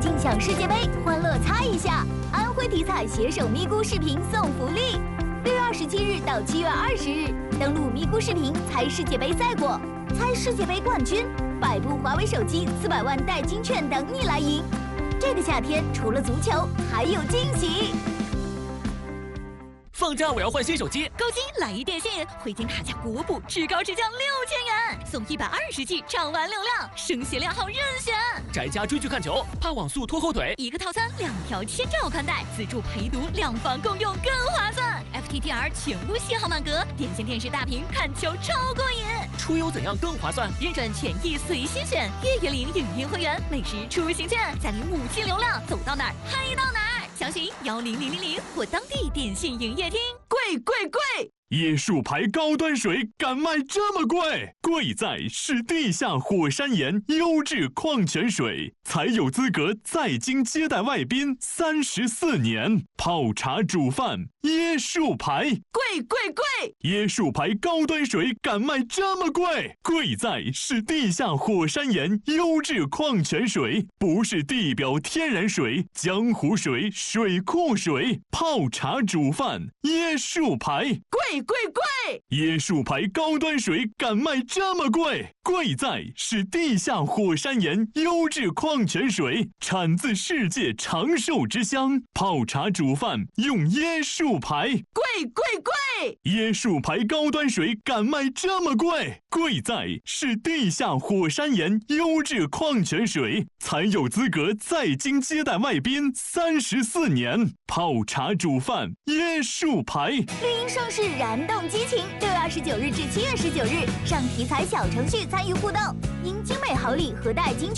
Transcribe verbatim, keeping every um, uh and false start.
尽享世界杯，欢乐猜一下！安徽体彩携手咪咕视频送福利，六月二十七日到七月二十日，登录咪咕视频猜世界杯赛果，猜世界杯冠军，百部华为手机、四百万代金券等你来赢。这个夏天除了足球，还有惊喜！ 放假我要换新手机， 高金来一电信，汇金卡价国补，至高至降六千元，送一百二十 G 畅玩流量，声学量号任选。 宅家追剧看球，怕网速拖后腿， 一个套餐两条千兆宽带，自助陪读，两房共用更划算。F T T R 全屋信号满格，电信电视大屏看球超过瘾。 出游怎样更划算？ 认准权益随心选，月月领影音会员，每时出行券，再领五 G 流量，走到哪儿嗨到哪儿。详询幺零零零零或当地电信营业厅。 贵贵贵！ 椰树牌高端水敢卖这么贵？贵在是地下火山岩优质矿泉水，才有资格在京接待外宾三十四年。泡茶煮饭，椰树牌， 贵贵贵！ 椰树牌高端水敢卖这么贵？贵在是地下火山岩优质矿泉水，不是地表天然水、江湖水、水库水。泡茶煮饭，椰树牌， 贵贵贵！ 椰树牌高端水敢卖这么贵？贵在是地下火山岩优质矿泉水，产自世界长寿之乡。泡茶煮饭用椰树牌， 贵贵贵！ 椰树牌高端水敢卖这么贵？贵在是地下火山岩优质矿泉水，才有资格在京接待外宾三十四年。泡茶煮饭，椰树牌。 绿茵盛世，燃动激情。六月二十九日至七月十九日，上体彩小程序参与互动，赢精美好礼和带金。